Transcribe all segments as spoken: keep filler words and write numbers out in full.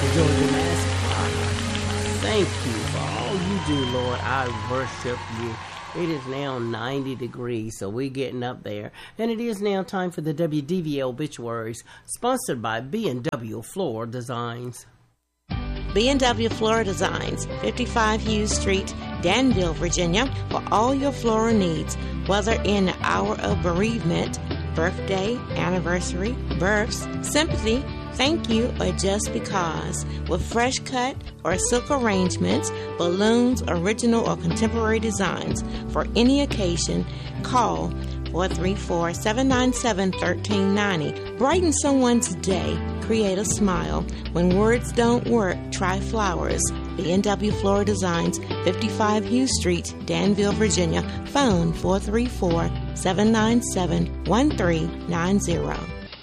the Georgia mascot. Thank you for all you do, Lord. I worship you. It is now ninety degrees, so we're getting up there. And it is now time for the W D V L Obituaries, sponsored by B and W Floral Designs. B and W Floral Designs, fifty-five Hughes Street, Danville, Virginia, for all your floral needs, whether in the hour of bereavement, birthday, anniversary, births, sympathy, thank you, or just because. With fresh cut or silk arrangements, balloons, original or contemporary designs for any occasion, call four three four, seven nine seven, one three nine zero. Brighten someone's day. Create a smile. When words don't work, try flowers. B and W Floral Designs, fifty-five Hughes Street, Danville, Virginia. Phone four three four, seven nine seven, one three nine zero.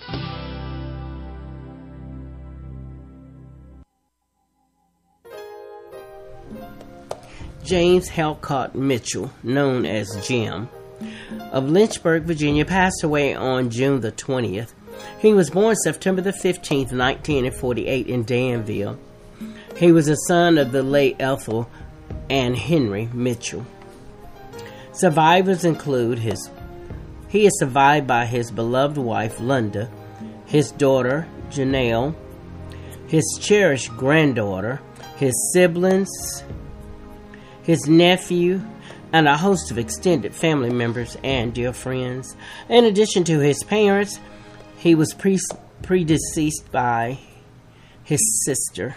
James Halcott Mitchell, known as Jim, of Lynchburg, Virginia, passed away on June the twentieth. He was born September the fifteenth, nineteen forty-eight in Danville. He was a son of the late Ethel and Henry Mitchell. Survivors include his he is survived by his beloved wife Linda, his daughter Janelle, his cherished granddaughter, his siblings, his nephew, and a host of extended family members and dear friends. In addition to his parents, he was pre- predeceased by his sister.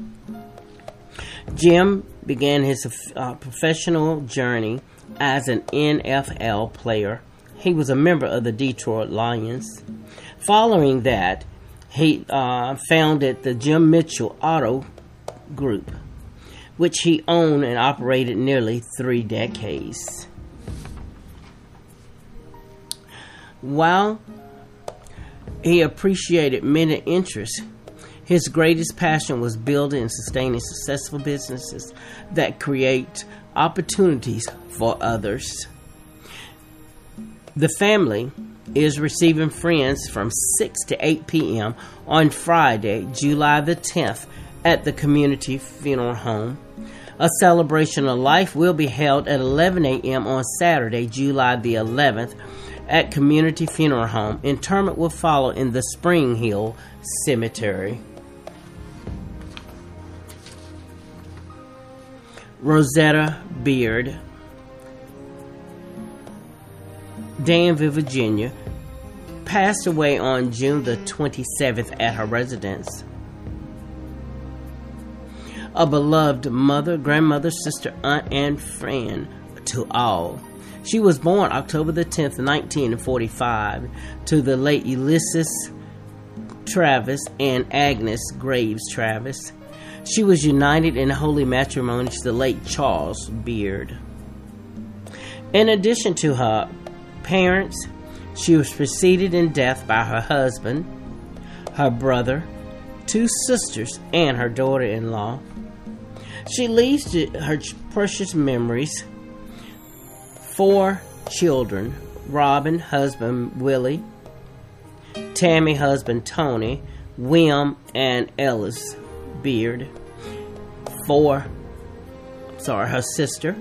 Jim began his uh, professional journey as an N F L player. He was a member of the Detroit Lions. Following that, he uh, founded the Jim Mitchell Auto Group, which he owned and operated nearly three decades. While he appreciated many interests, his greatest passion was building and sustaining successful businesses that create opportunities for others. The family is receiving friends from six to eight p.m. on Friday, July the tenth, at the community funeral home. A celebration of life will be held at eleven a.m. on Saturday, July the eleventh, at Community Funeral Home. Interment will follow in the Spring Hill Cemetery. Rosetta Beard, Danville, Virginia, passed away on June the twenty-seventh at her residence. A beloved mother, grandmother, sister, aunt, and friend to all. She was born October the tenth, nineteen forty-five, to the late Ulysses Travis and Agnes Graves Travis. She was united in holy matrimony to the late Charles Beard. In addition to her parents, she was preceded in death by her husband, her brother, two sisters, and her daughter-in-law. She leaves her precious memories, four children: Robin, husband Willie; Tammy, husband Tony; William and Ellis Beard; four, sorry, her sister;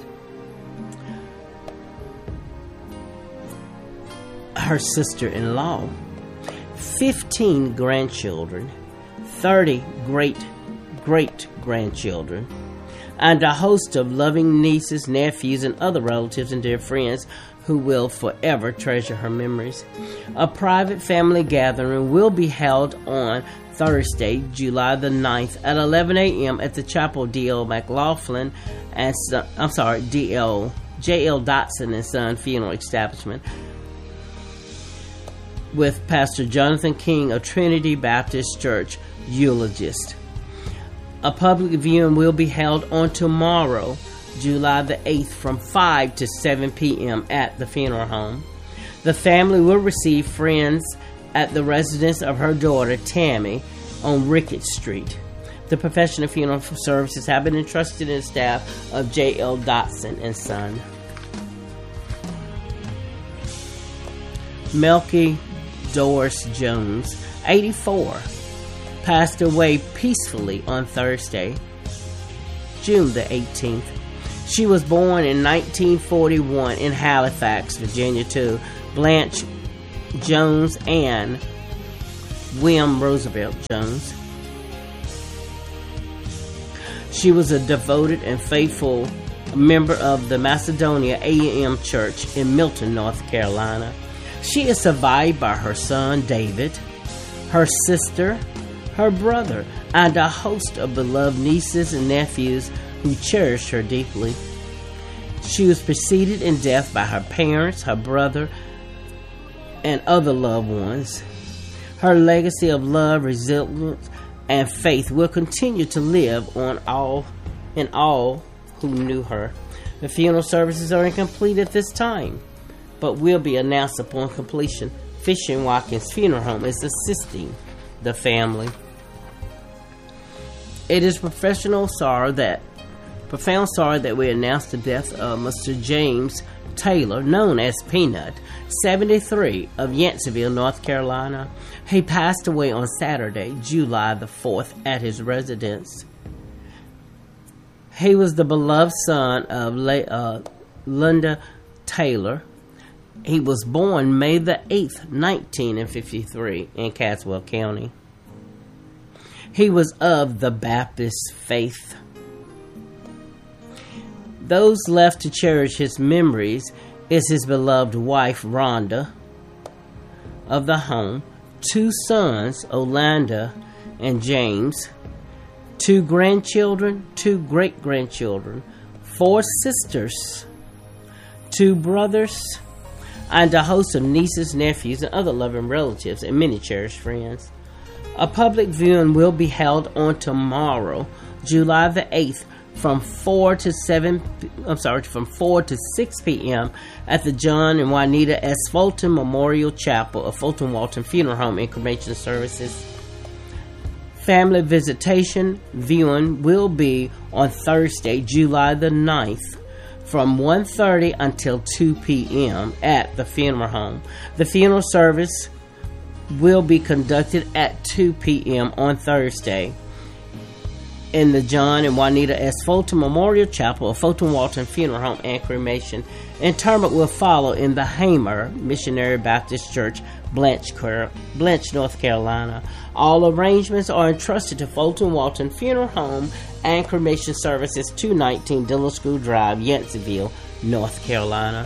her sister-in-law; fifteen grandchildren; thirty great great-grandchildren, and a host of loving nieces, nephews, and other relatives and dear friends who will forever treasure her memories. A private family gathering will be held on Thursday, July the ninth at eleven a.m. at the Chapel D L McLaughlin and Son, I'm sorry, D L J L Dotson and Son Funeral Establishment, with Pastor Jonathan King of Trinity Baptist Church, eulogist. A public viewing will be held on tomorrow, July the eighth, from five to seven p.m. at the funeral home. The family will receive friends at the residence of her daughter, Tammy, on Rickett Street. The professional funeral services have been entrusted to the staff of J L Dotson and Son. Melky Doris Jones, eighty-four, passed away peacefully on Thursday, June the eighteenth. She was born in nineteen forty-one in Halifax, Virginia, to Blanche Jones and William Roosevelt Jones. She was a devoted and faithful member of the Macedonia A M Church in Milton, North Carolina. She is survived by her son, David, her sister, her brother, and a host of beloved nieces and nephews who cherished her deeply. She was preceded in death by her parents, her brother, and other loved ones. Her legacy of love, resilience, and faith will continue to live on all in all who knew her. The funeral services are incomplete at this time, but will be announced upon completion. Fisher and Watkins Funeral Home is assisting the family. It is professional sorrow that profound sorrow that we announce the death of Mister James Taylor, known as Peanut, seventy-three, of Yanceyville, North Carolina. He passed away on Saturday, July the fourth, at his residence. He was the beloved son of Le- uh, Linda Taylor. He was born May the eighth, nineteen fifty-three, in Caswell County. He was of the Baptist faith. Those left to cherish his memories is his beloved wife, Rhonda, of the home, two sons, Olanda and James, two grandchildren, two great-grandchildren, four sisters, two brothers, and a host of nieces, nephews, and other loving relatives, and many cherished friends. A public viewing will be held on tomorrow, July the eighth, from four to seven. I'm sorry, from four to six p.m. at the John and Juanita S. Fulton Memorial Chapel of Fulton Walton Funeral Home and Cremation Services. Family visitation viewing will be on Thursday, July the ninth, from one thirty until two p.m. at the funeral home. The funeral service will be conducted at two p.m. on Thursday in the John and Juanita S. Fulton Memorial Chapel of Fulton Walton Funeral Home and Cremation. Interment will follow in the Hamer Missionary Baptist Church, Blanche, Blanche, North Carolina. All arrangements are entrusted to Fulton Walton Funeral Home and Cremation Services, two nineteen Dillon School Drive, Yanceyville, North Carolina.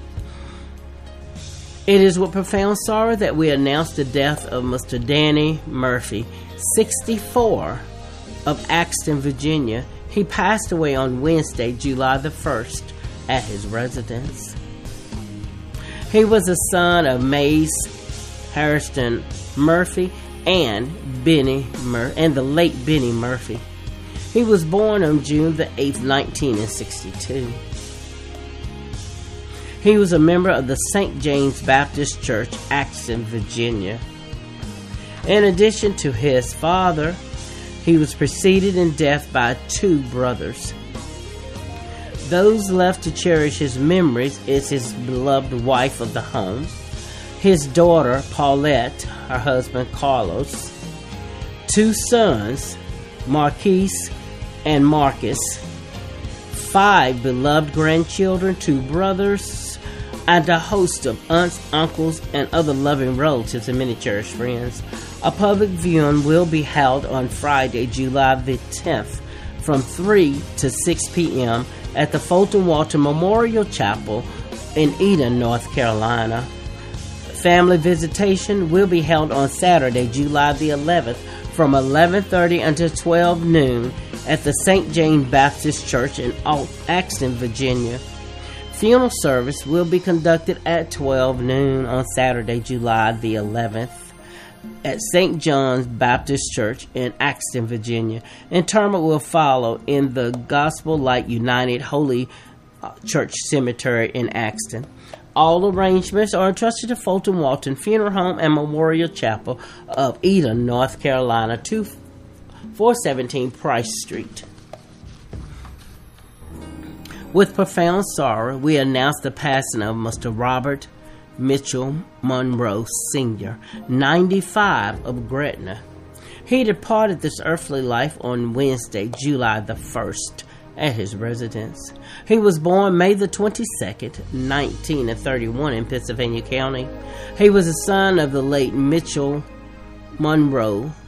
It is with profound sorrow that we announce the death of Mister Danny Murphy, sixty-four, of Axton, Virginia. He passed away on Wednesday, July the first, at his residence. He was a son of Mays Harrison Murphy and Benny Mur- and the late Benny Murphy. He was born on June the eighth, nineteen sixty-two. He was a member of the Saint James Baptist Church, Axton, Virginia. In addition to his father, he was preceded in death by two brothers. Those left to cherish his memories is his beloved wife of the home, his daughter Paulette, her husband Carlos, two sons, Marquise and Marcus, five beloved grandchildren, two brothers, and a host of aunts, uncles, and other loving relatives and many cherished friends. A public viewing will be held on Friday, July the tenth, from three to six p.m. at the Fulton Walton Memorial Chapel in Eden, North Carolina. Family visitation will be held on Saturday, July the eleventh, from eleven thirty until twelve noon at the Saint James Baptist Church in Axton, Virginia. Funeral service will be conducted at twelve noon on Saturday, July the eleventh. At Saint John's Baptist Church in Axton, Virginia. Interment will follow in the Gospel Light United Holy Church Cemetery in Axton. All arrangements are entrusted to Fulton Walton Funeral Home and Memorial Chapel of Eden, North Carolina, four seventeen Price Street. With profound sorrow, we announce the passing of Mister Robert Mitchell Monroe, Senior, ninety-five, of Gretna. He departed this earthly life on Wednesday, July the first, at his residence. He was born May the twenty-second, nineteen thirty-one in Pennsylvania County. He was the son of the late Mitchell Monroe